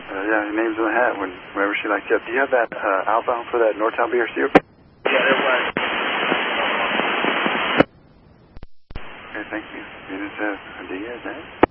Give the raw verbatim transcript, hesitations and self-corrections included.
Uh, yeah, your name's in the hat when, whenever she likes you up. Do you have that uh, outbound for that Northtown B R C? Okay, Yeah, there was. thank you. You just have, do you have that?